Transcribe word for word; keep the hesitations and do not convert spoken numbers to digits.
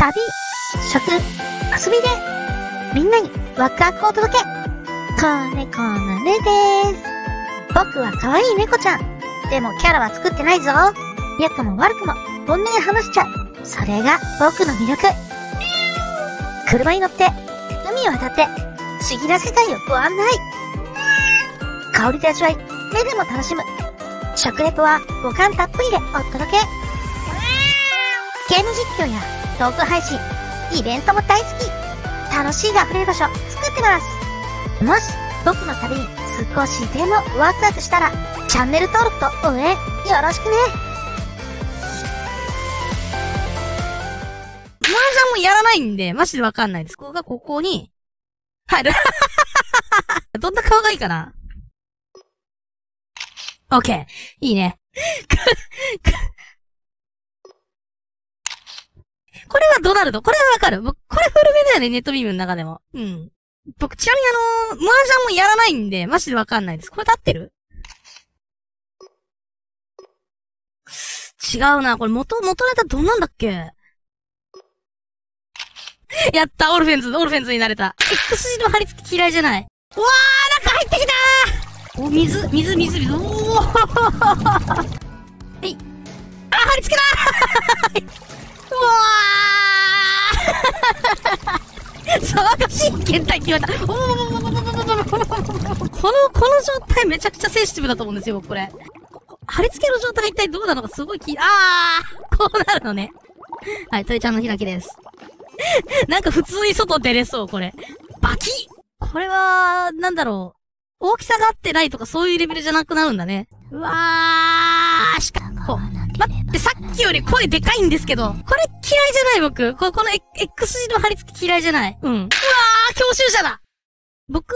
旅、食、遊びで、みんなにワクワクをお届け。子猫のねでーす。僕は可愛い猫ちゃん。でもキャラは作ってないぞ。良くも悪くも本音で話しちゃう。それが僕の魅力。車に乗って、海を渡って、不思議な世界をご案内。香りと味わい、目でも楽しむ。食レポは五感たっぷりでお届け。ゲーム実況やトーク配信、イベントも大好き。楽しいが溢れる場所作ってます。もし僕の旅に少しでもワクワクしたら、チャンネル登録と応援よろしくね。 麻雀もやらないんで、マジでわかんないです。ここがここに入る。どんな顔がいいかな。オッケー。いいね。これはドナルド。これはわかる。僕、これ古めだよね、ネットビームの中でも。うん。僕、ちなみにあのー、麻雀もやらないんで、マジでわかんないです。これで合ってる？違うな。これ元、元ネタどんなんだっけ？やった、オルフェンズ、オルフェンズになれた。X 字の貼り付き嫌いじゃない。うわー、中入ってきたー！お、水、水、水、水、おーはい。あ、貼り付けだーうわー騒がしい検体って言われた。おーこの、この状態めちゃくちゃセンシティブだと思うんですよ、僕これ。貼り付けの状態が一体どうなのかすごい気、あーこうなるのね。はい、トイちゃんの開きです。なんか普通に外出れそう、これ。バキッこれは、なんだろう。大きさが合ってないとかそういうレベルじゃなくなるんだね。うわーしかも、待って、さっきより声でかいんですけど、これ嫌いじゃない僕。こ、この X 字の貼り付け嫌いじゃない。うん。うわー教習者だ僕